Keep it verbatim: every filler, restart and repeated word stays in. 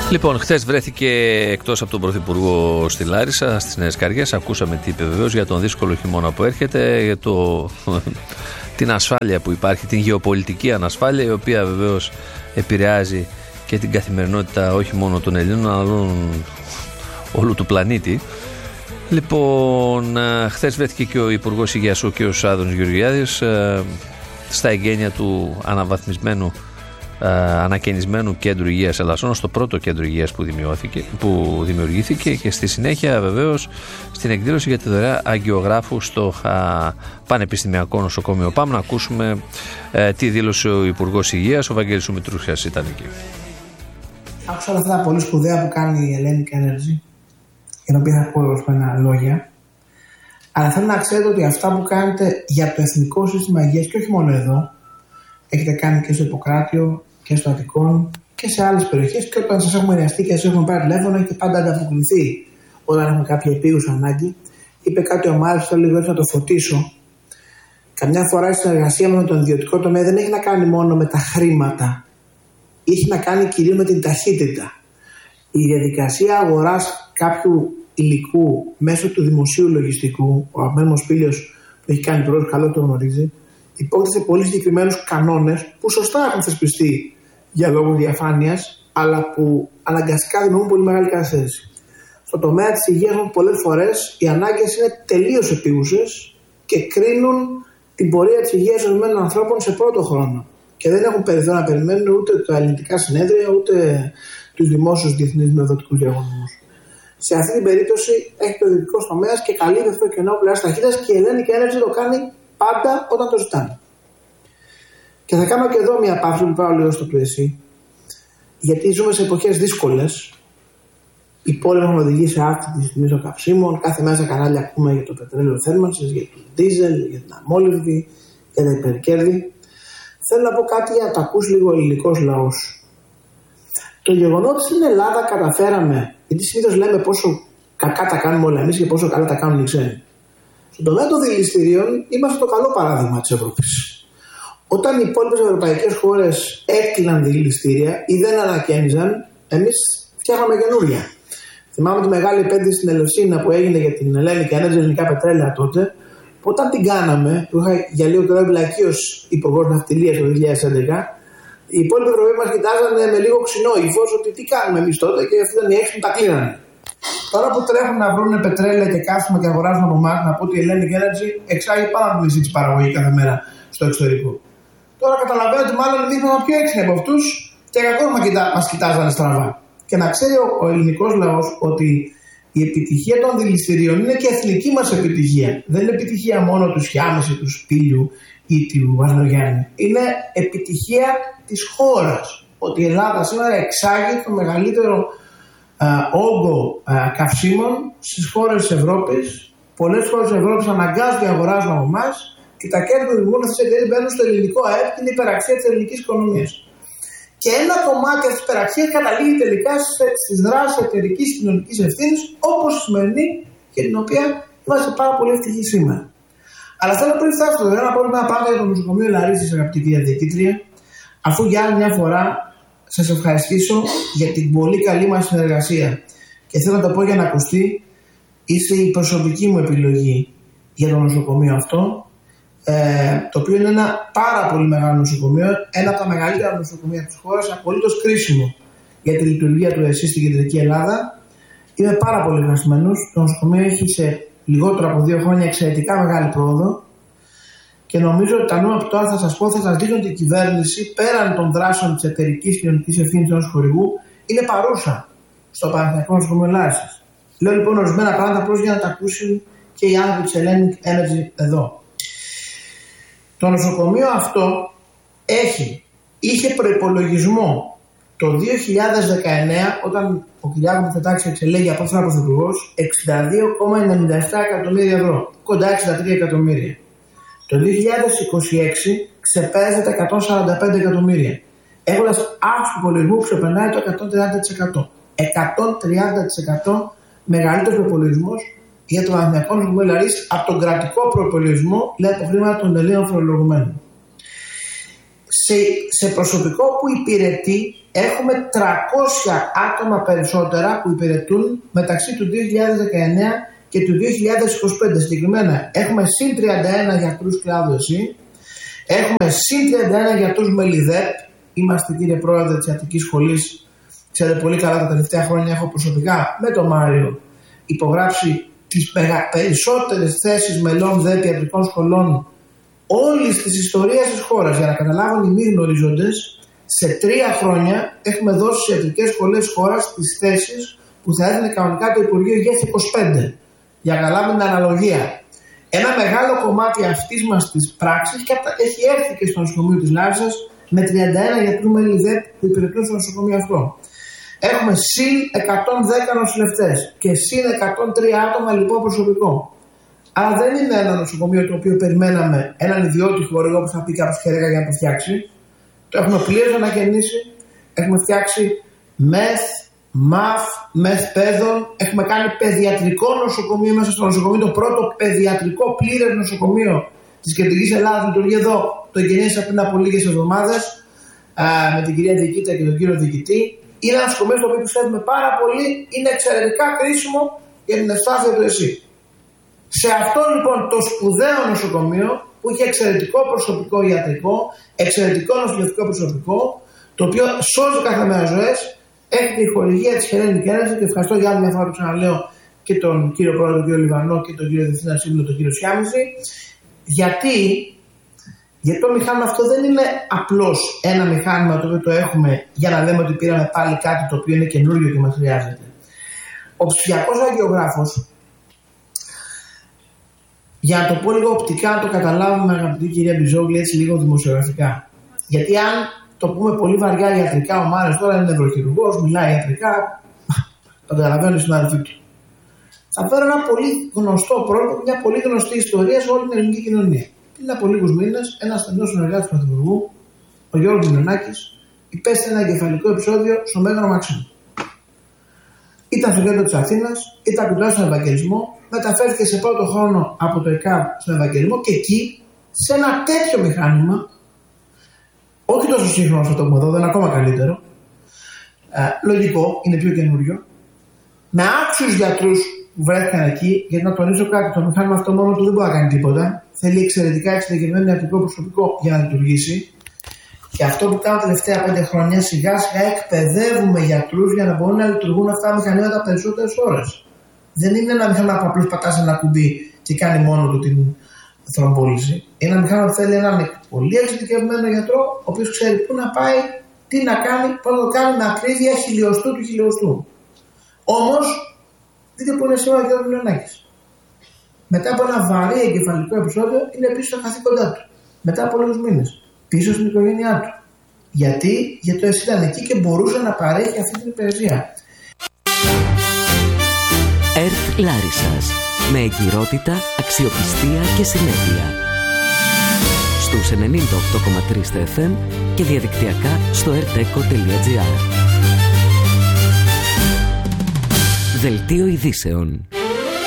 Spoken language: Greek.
Λοιπόν, χθες βρέθηκε εκτός από τον Πρωθυπουργό στη Λάρισα, στις Νέες Καριές. Ακούσαμε τι είπε βεβαίως για τον δύσκολο χειμώνα που έρχεται, για το, την ασφάλεια που υπάρχει, την γεωπολιτική ανασφάλεια, η οποία βεβαίως επηρεάζει και την καθημερινότητα όχι μόνο των Ελλήνων, αλλά όλου του πλανήτη. Λοιπόν, χθες βρέθηκε και ο Υπουργός Υγείας, ο κ. Άδωνης Γεωργιάδης, στα εγγένεια του αναβαθμισμένου, ανακαινισμένου κέντρου υγείας Ελασσόνα, στο πρώτο κέντρο υγείας που, που δημιουργήθηκε, και στη συνέχεια βεβαίως στην εκδήλωση για τη δωρεά αγγιογράφου στο α, Πανεπιστημιακό Νοσοκομείο. Πάμε να ακούσουμε ε, τι δήλωσε ο Υπουργός Υγείας, ο Βαγγέλης Μητρούχιας ήταν εκεί. Άκουσα όλα αυτά τα πολύ σπουδαία που κάνει η Hellenic Energy, για την οποία θα πω ορισμένα λόγια. Αλλά θέλω να ξέρετε ότι αυτά που κάνετε για το Εθνικό Σύστημα Υγείας, και όχι μόνο εδώ, έχετε κάνει και στο Ιπποκράτιο και στο Αττικόν και σε άλλες περιοχές, και όταν σας έχουμε ερευνηθεί και σας έχουμε πάρει τηλέφωνο, έχετε πάντα ανταποκριθεί όταν έχουμε κάποια επίγουσα ανάγκη. Είπε κάτι ο Μάριος, θέλω λίγο έτσι να το φωτίσω. Καμιά φορά η συνεργασία με τον ιδιωτικό τομέα δεν έχει να κάνει μόνο με τα χρήματα. Έχει να κάνει κυρίως με την ταχύτητα. Η διαδικασία αγοράς κάποιου υλικού μέσω του δημοσίου λογιστικού, ο αγαπημένος Πήλιος που έχει κάνει πρόεδρος, καλό το γνωρίζει, υπόκειται σε πολύ συγκεκριμένους κανόνες που σωστά έχουν θεσπιστεί για λόγους διαφάνειας, αλλά που αναγκαστικά δημιουργούν πολύ μεγάλη καθυστέρηση. Στο τομέα της υγείας, πολλές φορές οι ανάγκες είναι τελείως επίγουσες και κρίνουν την πορεία της υγείας ορισμένων ανθρώπων σε πρώτο χρόνο. Και δεν έχουν περιθώριο να περιμένουν ούτε τα ελληνικά συνέδρια, ούτε τους δημόσιους διεθνείς μειοδοτικούς διαγωνισμούς. Σε αυτή την περίπτωση έχει το ιδιωτικό τομέα και καλύπτει αυτό το κενό πλευράς ταχύτητας, και η Hellenic Energy το κάνει πάντα όταν το ζητάνε. Και θα κάνω και εδώ μια παύση που πάω λίγο στο πλαίσιο, γιατί ζούμε σε εποχές δύσκολες. Η πόλη μας οδηγεί σε αύξηση της τιμής των καυσίμων. Κάθε μέρα στα κανάλια ακούμε για το πετρέλαιο θέρμανσης, για το δίζελ, για την αμόλυβδη, για τα υπερκέρδη. Θέλω να πω κάτι για να το ακούσει λίγο ο ελληνικός λαός. Το γεγονός ότι στην Ελλάδα καταφέραμε, γιατί συνήθως λέμε πόσο κακά τα κάνουμε όλα εμείς και πόσο καλά τα κάνουν οι ξένοι. Στον τομέα των δηληστηρίων είμαστε το καλό παράδειγμα της Ευρώπης. Όταν οι υπόλοιπες ευρωπαϊκές χώρες έκλειναν δηληστήρια ή δεν ανακαίνιζαν, εμείς φτιάχναμε καινούρια. Θυμάμαι τη μεγάλη επένδυση στην Ελευσίνα που έγινε για την Hellenic Energy, ελληνικά πετρέλαια τότε, που όταν την κάναμε, που είχα για λίγο τώρα εμπλακεί ως υπουργός ναυτιλίας το δύο χιλιάδες έντεκα, οι υπόλοιποι Ευρωπαίοι μας κοιτάζανε με λίγο ξινό ύφος ότι τι κάνουμε εμείς τότε, και αυτοί ήταν οι έξυπνοι, τα κλείνανε. Τώρα που τρέχουν να βρουν πετρέλαια και καύσιμα και αγοράζουν από εμάς, να πω ότι η Hellenic Energy εξάγει πάνω από τη μισή της παραγωγής κάθε μέρα στο εξωτερικό. Τώρα καταλαβαίνω ότι μάλλον εμείς είμαστε πιο έξυπνοι από αυτούς και κακώς μας κοιτάζανε στραβά. Και να ξέρει ο, ο ελληνικός λαός ότι η επιτυχία των δηληστηρίων είναι και εθνική μας επιτυχία. Δεν είναι επιτυχία μόνο του Σιάμεση, του Σπήλιου ή του Βασιλογιάννη. Είναι επιτυχία της χώρας. Ότι η Ελλάδα σήμερα εξάγει το μεγαλύτερο α, όγκο α, καυσίμων στις χώρες της Ευρώπης. Πολλές χώρες της Ευρώπης αναγκάζονται να αγοράζουν από εμάς, και τα κέρδη που δημιουργούν αυτές τις εταιρείες μπαίνουν στο ελληνικό ΑΕΠ και είναι η υπεραξία της ελληνικής οικονομίας. Και ένα κομμάτι αυτής της υπεραξίας καταλήγει τελικά στις δράσεις εταιρικής κοινωνικής ευθύνης, όπως η σημερινή, για την οποία είμαστε πάρα πολύ ευτυχείς σήμερα. Αλλά θέλω πριν φτάσω εδώ να πω ένα πράγμα για το νοσοκομείο Λαρίσης, αγαπητή κυρία Διοικήτρια, αφού για άλλη μια φορά σας ευχαριστήσω για την πολύ καλή μας συνεργασία. Και θέλω να το πω για να ακουστεί, είστε η προσωπική μου επιλογή για το νοσοκομείο αυτό. Ε, το οποίο είναι ένα πάρα πολύ μεγάλο νοσοκομείο, ένα από τα μεγαλύτερα νοσοκομεία της χώρας, απολύτως κρίσιμο για τη λειτουργία του ΕΣΥ στην Κεντρική Ελλάδα. Είμαι πάρα πολύ ευχαριστημένος. Το νοσοκομείο έχει σε λιγότερο από δύο χρόνια εξαιρετικά μεγάλη πρόοδο, και νομίζω ότι τα νούμερα που τώρα θα σας πω θα σας δείχνουν ότι η κυβέρνηση, πέραν των δράσεων της εταιρικής κοινωνικής ευθύνης ενός χορηγού, είναι παρούσα στο Παναθηναϊκό Νοσοκομείο Λάρισας. Λέω λοιπόν ορισμένα πράγματα απλώς για να τα ακούσουν και οι άνθρωποι της Hellenic Energy εδώ. Το νοσοκομείο αυτό έχει, είχε προϋπολογισμό το δύο χιλιάδες δεκαεννέα, όταν ο Κυριάκος Μητσοτάκης εξελέγει από αυτόν πρωθυπουργός, εξήντα δύο κόμμα ενενήντα επτά εκατομμύρια ευρώ, κοντά εξήντα τρία εκατομμύρια. Το δύο χιλιάδες είκοσι έξι ξεπέρασε τα εκατόν σαράντα πέντε εκατομμύρια, έχοντας αύξηση του υπολογισμού που ξεπερνάει το εκατόν τριάντα τοις εκατό. εκατόν τριάντα τοις εκατό μεγαλύτερος προϋπολογισμός για το Παναθηναϊκό Νοσοκομείο Λαρίσης από τον κρατικό προϋπολογισμό, δηλαδή από χρήματα των Ελλήνων φορολογουμένων. Σε, σε προσωπικό που υπηρετεί έχουμε τριακόσια άτομα περισσότερα που υπηρετούν μεταξύ του δύο χιλιάδες δεκαεννέα και του δύο χιλιάδες είκοσι πέντε. Συγκεκριμένα έχουμε συν τριάντα ένα γιατρούς κλάδου ΕΣΥ, έχουμε συν τριάντα ένα γιατρούς με ΛΙΔΕΠ. Είμαστε, κύριε Πρόεδρε της Ιατρικής Σχολής, ξέρετε πολύ καλά, τα τελευταία χρόνια έχω προσωπικά με τον Μάριο υπογράψει τις περισσότερες θέσεις μελών ΔΕΠ ιατρικών σχολών όλης της ιστορίας της χώρας. Για να καταλάβουν οι μη γνωρίζοντες, σε τρία χρόνια έχουμε δώσει σε ιατρικές σχολές της χώρας τις θέσεις που θα έδινε κανονικά το Υπουργείο Υγείας είκοσι πέντε. Για να καταλάβουν την αναλογία. Ένα μεγάλο κομμάτι αυτής μας της πράξης έχει έρθει και στο νοσοκομείο της Λάρισσας με τριάντα ένα γιατρούς με ΛΙΔΕΠ που υπηρετούν στο νοσοκομείο αυτό. Έχουμε συν εκατόν δέκα νοσηλευτές και συν εκατόν τρία άτομα λοιπό προσωπικό. Αλλά δεν είναι ένα νοσοκομείο το οποίο περιμέναμε έναν ιδιώτη χορηγό που θα πει κάποιος χέρια για να το φτιάξει. Το έχουμε πλήρως ανακαινήσει. Έχουμε φτιάξει μεθ, μαφ, μεθ παιδών. Έχουμε κάνει παιδιατρικό νοσοκομείο μέσα στο νοσοκομείο. Το πρώτο παιδιατρικό πλήρες νοσοκομείο της Κεντρικής Ελλάδας λειτουργεί εδώ. Το εγκαινίασα πριν από λίγες εβδομάδες με την κυρία Διοικήτρια και τον κύριο Διοικητή. Είναι ένα νοσοκομείο στο οποίο πιστεύουμε πάρα πολύ. Είναι εξαιρετικά κρίσιμο για την ευστάθεια του ΕΣΥ. Σε αυτό λοιπόν το σπουδαίο νοσοκομείο που έχει εξαιρετικό προσωπικό ιατρικό, εξαιρετικό νοσηλευτικό προσωπικό, το οποίο σώζει κάθε μέρα ζωές, έχει τη χορηγία της Hellenic Energy και ευχαριστώ για άλλη μια φορά, το ξαναλέω, και τον κύριο Πρόεδρο, τον κύριο Λιβανό και τον κύριο Διευθύντα Σύμβουλο, τον κύριο Σιάμιζη. Γιατί, γιατί το μηχάνημα αυτό δεν είναι απλώς ένα μηχάνημα το οποίο το έχουμε για να λέμε ότι πήραμε πάλι κάτι το οποίο είναι καινούριο και μας χρειάζεται. Ο ψηφιακός αγγεωγράφος, για να το πω λίγο οπτικά, να το καταλάβουμε, αγαπητή κυρία Μπιζόγλη, έτσι λίγο δημοσιογραφικά. Γιατί αν το πούμε πολύ βαριά ιατρικά, ο Μάριος τώρα είναι νευροχειρουργός, μιλάει ιατρικά, το καταλαβαίνω οι συνάδελφοί του. Θα φέρω ένα πολύ γνωστό πρότυπο, μια πολύ γνωστή ιστορία σε όλη την ελληνική κοινωνία. Πριν από λίγους μήνες, ένας στενός συνεργάτης του Πρωθυπουργού, ο Γιώργος Μητσοτάκης, υπέστη ένα εγκεφαλικό επεισόδιο στο Μέγαρο Μαξίμου. Ήταν στο κέντρο της Αθήνας, ήταν κοντά στον Ευαγγελισμό, μεταφέρθηκε σε πρώτο χρόνο από το ΕΚΑΒ στον Ευαγγελισμό και εκεί, σε ένα τέτοιο μηχάνημα, όχι τόσο σύγχρονο αυτό που εδώ, δεν είναι ακόμα καλύτερο, ε, λογικό, είναι πιο καινούριο, με άξιους γιατρούς που βρέθηκαν εκεί, γιατί να τονίσω κάτι, το μηχάνημα αυτό μόνο του δεν μπορεί να κάνει τίποτα, θέλει εξαιρετικά εξειδικευμένο ιατρικό προσωπικό για να λειτουργήσει. Και αυτό που κάνουμε τα τελευταία πέντε χρόνια, σιγά σιγά εκπαιδεύουμε γιατρούς για να μπορούν να λειτουργούν αυτά τα μηχανήματα περισσότερες ώρες. Δεν είναι ένα μηχάνημα που απλώς πατάς ένα κουμπί και κάνει μόνο του την θρομπόληση. Είναι ένα μηχάνημα που θέλει έναν πολύ εξειδικευμένο γιατρό, ο οποίος ξέρει πού να πάει, τι να κάνει, πώς να το κάνει με ακρίβεια χιλιοστού του χιλιοστού. Όμως, δείτε που είναι σήμερα ο κ. Μιλονάκης. Μετά από ένα βαρύ εγκεφαλικό επεισόδιο, είναι πίσω στα καθήκοντά του. Μετά από λίγους μήνες. Πίσω στην οικογένειά του. Γιατί, γιατί το ΕΣΥ ήταν εκεί και μπορούσε να παρέχει αυτή την υπηρεσία. ΕΡΤ Λάρισσας. Με εγκυρότητα, αξιοπιστία και συνέπεια. Στους ενενήντα οκτώ κόμμα τρία στα εφ εμ και διαδικτυακά στο ερτέκο τελεία τζι άρ. Δελτίο ειδήσεων.